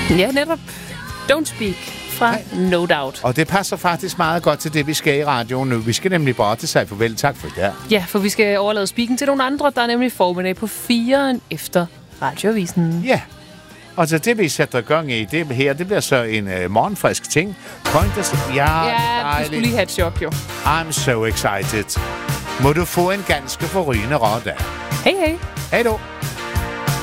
Ja, netop. Don't Speak fra No Doubt. Og det passer faktisk meget godt til det, vi skal i radioen nu. Vi skal nemlig bare til sig farvel. Tak for det. Ja, for vi skal overlade speaken til nogle andre, der er nemlig formiddag på 4 efter radioavisen. Ja. Og så det, vi sætter gang i det her, det bliver så en morgenfrisk ting. Pointers, Ja, du skulle lige have et chok, jo. I'm so excited. Må du få en ganske forrygende rar dag. Hej, hej. Hej då.